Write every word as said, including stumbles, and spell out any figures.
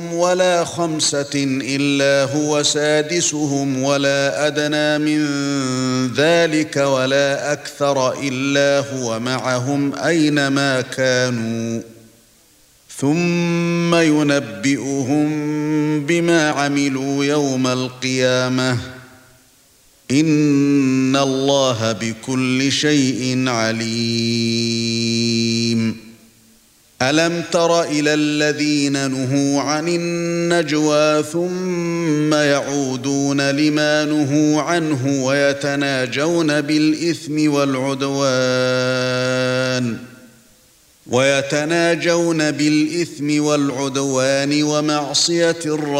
ولا خمسة إلا هو سادسهم ولا أدنى من ذلك ولا أكثر إلا هو معهم أينما كانوا ثم ينبئهم بما عملوا يوم القيامة إن الله بكل شيء عليم. ألم تر إلى الذين نهوا عن النجوى ثم يعودون لما نهوا عنه ويتناجون بالإثم والعدوان ويتناجون بالإثم والعدوان ومعصية الرسول